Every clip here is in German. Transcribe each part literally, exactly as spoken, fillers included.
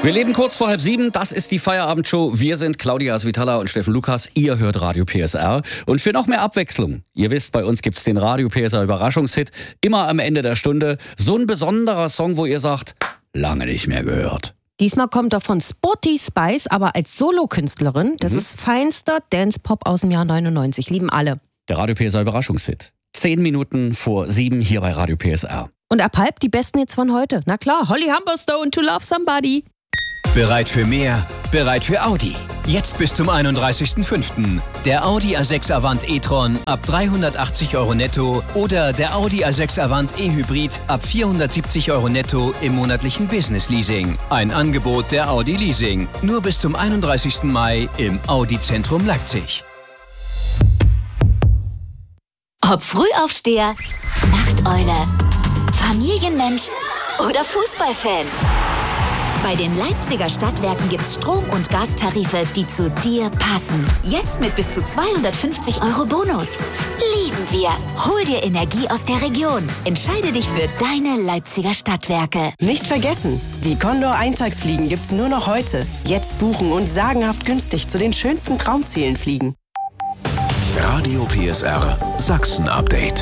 Wir leben kurz vor halb sieben, das ist die Feierabendshow. Wir sind Claudia Svitala und Steffen Lukas. Ihr hört Radio P S R. Und für noch mehr Abwechslung, ihr wisst, bei uns gibt's den Radio P S R Überraschungshit. Immer am Ende der Stunde. So ein besonderer Song, wo ihr sagt, lange nicht mehr gehört. Diesmal kommt er von Sporty Spice, aber als Solokünstlerin. Das mhm. ist feinster Dance-Pop aus dem Jahr neunundneunzig. Lieben alle. Der Radio P S R Überraschungshit. Zehn Minuten vor sieben hier bei Radio P S R. Und ab halb die besten Hits von heute. Na klar, Holly Humberstone, To Love Somebody. Bereit für mehr? Bereit für Audi. Jetzt bis zum einunddreißigsten fünften Der Audi A sechs Avant e-tron ab dreihundertachtzig Euro netto oder der Audi A sechs Avant e-Hybrid ab vierhundertsiebzig Euro netto im monatlichen Business Leasing. Ein Angebot der Audi Leasing. Nur bis zum einunddreißigsten Mai im Audi Zentrum Leipzig. Ob Frühaufsteher, Nachteule, Familienmensch oder Fußballfan. Bei den Leipziger Stadtwerken gibt's Strom- und Gastarife, die zu dir passen. Jetzt mit bis zu zweihundertfünfzig Euro Bonus. Lieben wir. Hol dir Energie aus der Region. Entscheide dich für deine Leipziger Stadtwerke. Nicht vergessen, die Condor-Eintagsfliegen gibt's nur noch heute. Jetzt buchen und sagenhaft günstig zu den schönsten Traumzielen fliegen. Radio P S R Sachsen-Update.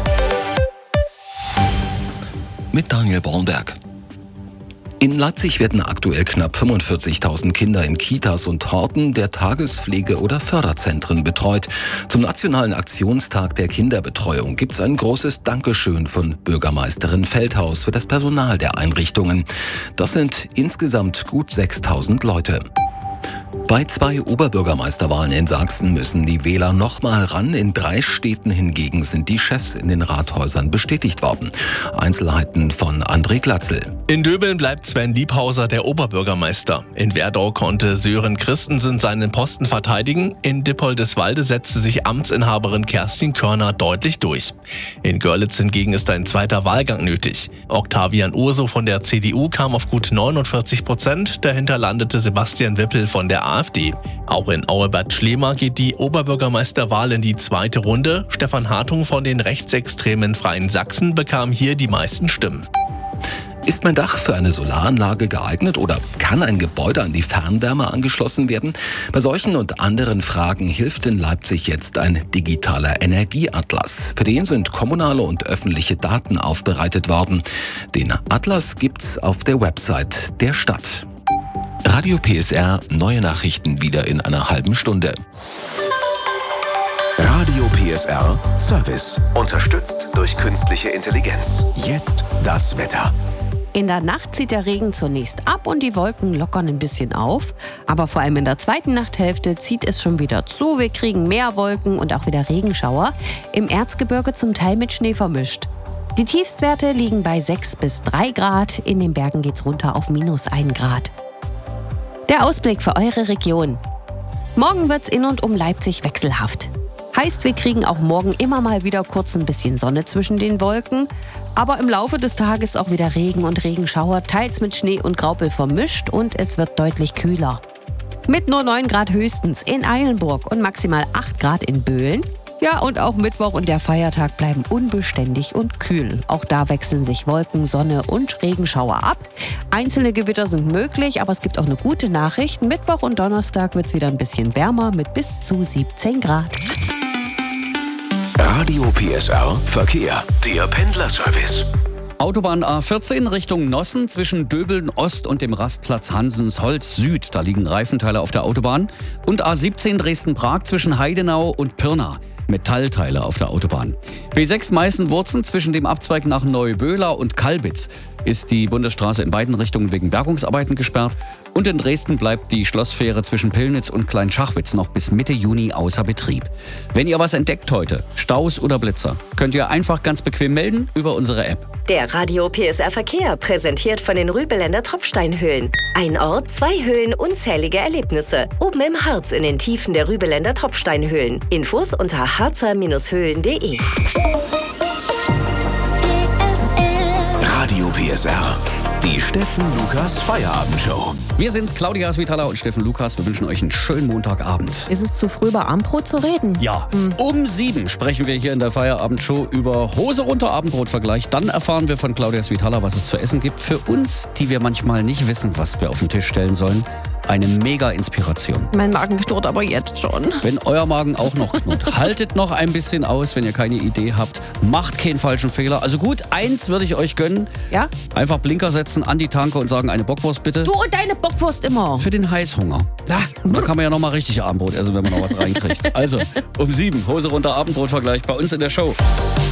Mit Daniel Bornberg. In Leipzig werden aktuell knapp fünfundvierzigtausend Kinder in Kitas und Horten der Tagespflege- oder Förderzentren betreut. Zum Nationalen Aktionstag der Kinderbetreuung gibt es ein großes Dankeschön von Bürgermeisterin Feldhaus für das Personal der Einrichtungen. Das sind insgesamt gut sechstausend Leute. Bei zwei Oberbürgermeisterwahlen in Sachsen müssen die Wähler nochmal ran. In drei Städten hingegen sind die Chefs in den Rathäusern bestätigt worden. Einzelheiten von André Glatzel. In Döbeln bleibt Sven Liebhauser der Oberbürgermeister. In Werdau konnte Sören Christensen seinen Posten verteidigen. In Dippoldeswalde setzte sich Amtsinhaberin Kerstin Körner deutlich durch. In Görlitz hingegen ist ein zweiter Wahlgang nötig. Octavian Urso von der C D U kam auf gut neunundvierzig Prozent. Dahinter landete Sebastian Wippel von der AfD. Auch in Aue-Bad Schlema geht die Oberbürgermeisterwahl in die zweite Runde. Stefan Hartung von den rechtsextremen Freien Sachsen bekam hier die meisten Stimmen. Ist mein Dach für eine Solaranlage geeignet oder kann ein Gebäude an die Fernwärme angeschlossen werden? Bei solchen und anderen Fragen hilft in Leipzig jetzt ein digitaler Energieatlas. Für den sind kommunale und öffentliche Daten aufbereitet worden. Den Atlas gibt's auf der Website der Stadt. Radio P S R, neue Nachrichten wieder in einer halben Stunde. Radio P S R Service, unterstützt durch künstliche Intelligenz. Jetzt das Wetter. In der Nacht zieht der Regen zunächst ab und die Wolken lockern ein bisschen auf. Aber vor allem in der zweiten Nachthälfte zieht es schon wieder zu. Wir kriegen mehr Wolken und auch wieder Regenschauer. Im Erzgebirge zum Teil mit Schnee vermischt. Die Tiefstwerte liegen bei sechs bis drei Grad. In den Bergen geht's runter auf minus ein Grad. Der Ausblick für eure Region. Morgen wird's in und um Leipzig wechselhaft. Heißt, wir kriegen auch morgen immer mal wieder kurz ein bisschen Sonne zwischen den Wolken. Aber im Laufe des Tages auch wieder Regen und Regenschauer, teils mit Schnee und Graupel vermischt und es wird deutlich kühler. Mit nur neun Grad höchstens in Eilenburg und maximal acht Grad in Böhlen. Ja, und auch Mittwoch und der Feiertag bleiben unbeständig und kühl. Auch da wechseln sich Wolken, Sonne und Regenschauer ab. Einzelne Gewitter sind möglich, aber es gibt auch eine gute Nachricht. Mittwoch und Donnerstag wird es wieder ein bisschen wärmer mit bis zu siebzehn Grad. Radio P S R Verkehr, der Pendlerservice. Autobahn A vierzehn Richtung Nossen zwischen Döbeln Ost und dem Rastplatz Hansensholz Süd. Da liegen Reifenteile auf der Autobahn. Und A siebzehn Dresden-Prag zwischen Heidenau und Pirna. Metallteile auf der Autobahn. B sechs Meißen-Wurzen zwischen dem Abzweig nach Neuböhler und Kalbitz ist die Bundesstraße in beiden Richtungen wegen Bergungsarbeiten gesperrt. Und in Dresden bleibt die Schlossfähre zwischen Pillnitz und Kleinschachwitz noch bis Mitte Juni außer Betrieb. Wenn ihr was entdeckt heute, Staus oder Blitzer, könnt ihr einfach ganz bequem melden über unsere App. Der Radio P S R Verkehr, präsentiert von den Rübeländer Tropfsteinhöhlen. Ein Ort, zwei Höhlen, unzählige Erlebnisse. Oben im Harz in den Tiefen der Rübeländer Tropfsteinhöhlen. Infos unter harzer Höhlen punkt de. Radio P S R, Die Steffen Lukas Feierabendshow. Wir sind's, Claudia Svitala und Steffen Lukas. Wir wünschen euch einen schönen Montagabend. Ist es zu früh, über Abendbrot zu reden? Ja, um sieben sprechen wir hier in der Feierabendshow über Hose runter Abendbrotvergleich. Dann erfahren wir von Claudia Svitala, was es zu essen gibt. Für uns, die wir manchmal nicht wissen, was wir auf den Tisch stellen sollen, eine Mega-Inspiration. Mein Magen knurrt aber jetzt schon. Wenn euer Magen auch noch knurrt, haltet noch ein bisschen aus, wenn ihr keine Idee habt. Macht keinen falschen Fehler. Also gut, eins würde ich euch gönnen. Ja? Einfach Blinker setzen an die Tanke und sagen, eine Bockwurst bitte. Du und deine Bockwurst immer. Für den Heißhunger. Ja. Und da kann man ja noch mal richtig Abendbrot essen, wenn man noch was reinkriegt. Also, um sieben, Hose runter Abendbrotvergleich bei uns in der Show.